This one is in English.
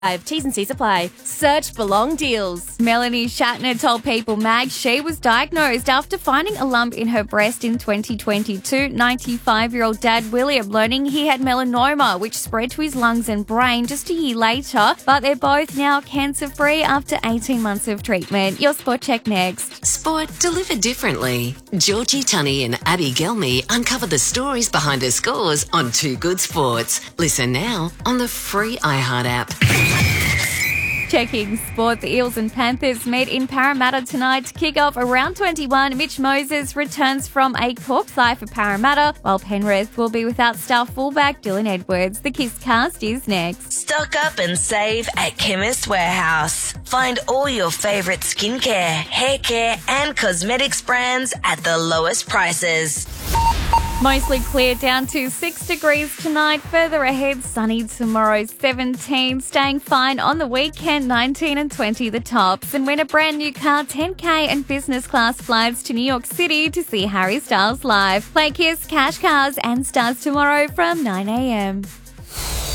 T's and C's apply. Search for long deals. Melanie Shatner told People Mag she was diagnosed after finding a lump in her breast in 2022. 95-year-old dad William learning he had melanoma, which spread to his lungs and brain just a year later. But they're both now cancer-free after 18 months of treatment. Your Sport Check next. Sport delivered differently. Georgie Tunney and Abby Gelmy uncover the stories behind the scores on Too Good Sports. Listen now on the free iHeart app. Checking sport, the Eels and Panthers meet in Parramatta tonight to kick off round 21. Mitch Moses returns from a corpse eye for Parramatta, while Penrith will be without star fullback Dylan Edwards. The Kiss Cast is next. Stock up and save at Chemist Warehouse. Find all your favourite skincare, hair care and cosmetics brands at the lowest prices. Mostly clear, down to 6 degrees tonight. Further ahead, sunny tomorrow, 17. Staying fine on the weekend, 19 and 20 the tops. And win a brand new car, 10K and business class flights to New York City to see Harry Styles live. Play Kiss, Cash Cars and Stars tomorrow from 9 a.m.